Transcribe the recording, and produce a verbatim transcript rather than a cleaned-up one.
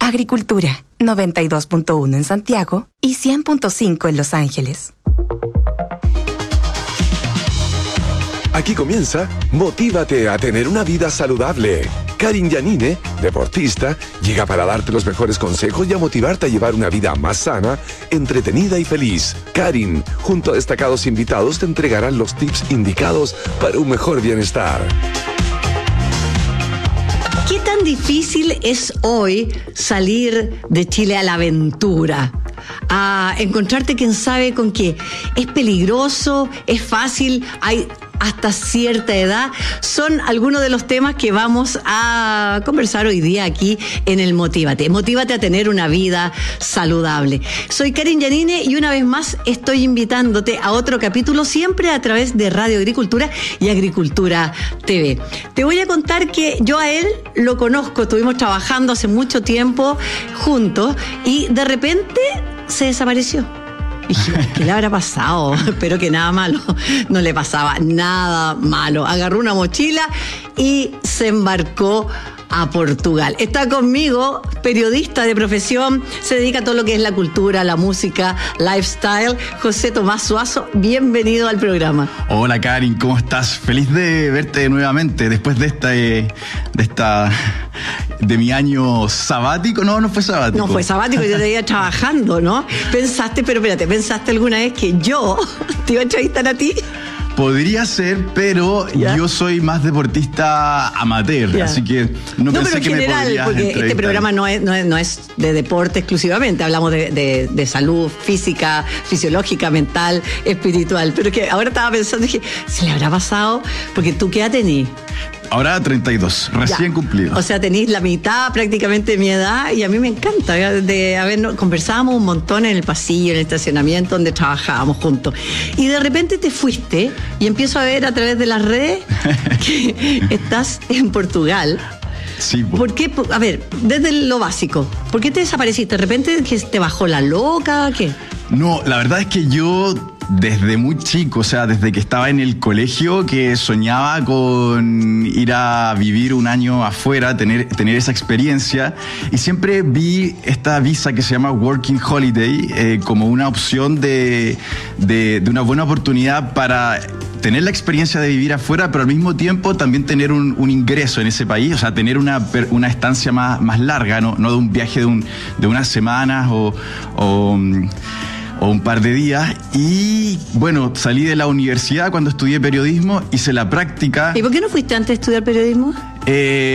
Agricultura, noventa y dos punto uno en Santiago y cien punto cinco en Los Ángeles. Aquí comienza Motívate a tener una vida saludable. Karin Yanine, deportista, llega para darte los mejores consejos y a motivarte a llevar una vida más sana, entretenida y feliz. Karin, junto a destacados invitados, te entregarán los tips indicados para un mejor bienestar. ¿Qué tan difícil es hoy salir de Chile a la aventura? A encontrarte quién sabe con qué. ¿Es peligroso? ¿Es fácil? ¿Hay hasta cierta edad? Son algunos de los temas que vamos a conversar hoy día aquí en el Motívate. Motívate a tener una vida saludable. Soy Karin Yanine y una vez más estoy invitándote a otro capítulo, siempre a través de Radio Agricultura y Agricultura T V. Te voy a contar que yo a él lo conozco, estuvimos trabajando hace mucho tiempo juntos y de repente se desapareció. Y dije, ¿qué le habrá pasado? Espero que nada malo. No le pasaba nada malo. Agarró una mochila y se embarcó a Portugal. Está conmigo, periodista de profesión, se dedica a todo lo que es la cultura, la música, lifestyle, José Tomás Suazo. Bienvenido al programa. Hola Karin, ¿cómo estás? Feliz de verte nuevamente después de esta, de esta, de mi año sabático. No, no fue sabático. No fue sabático, yo te iba trabajando, ¿no? Pensaste, pero espérate, ¿pensaste alguna vez que yo te iba a entrevistar a ti? Podría ser, pero ¿ya? Yo soy más deportista amateur, ¿ya? Así que no, no pensé pero en que general, me podrías porque este programa no es, no, es, no es de deporte exclusivamente, hablamos de, de, de salud física, fisiológica, mental, espiritual, pero que ahora estaba pensando, dije, ¿se le habrá pasado? Porque tú, ¿qué edad tenés? Ahora treinta y dos, recién ya. Cumplido. O sea, tenéis la mitad prácticamente de mi edad y a mí me encanta. De, a ver, conversábamos un montón en el pasillo, en el estacionamiento donde trabajábamos juntos. Y de repente te fuiste y empiezo a ver a través de las redes que estás en Portugal. Sí. ¿Por qué? A ver, desde lo básico, ¿por qué te desapareciste? ¿De repente que te bajó la loca? ¿Qué? No, la verdad es que yo desde muy chico, o sea, desde que estaba en el colegio, que soñaba con ir a vivir un año afuera, tener, tener esa experiencia, y siempre vi esta visa que se llama Working Holiday eh, como una opción de, de, de una buena oportunidad para tener la experiencia de vivir afuera, pero al mismo tiempo también tener un, un ingreso en ese país, o sea, tener una, una estancia más, más larga, no, no de un viaje de, un, de unas semanas o... o o un par de días, y bueno, salí de la universidad cuando estudié periodismo, hice la práctica. ¿Y por qué no fuiste antes a estudiar periodismo? Eh,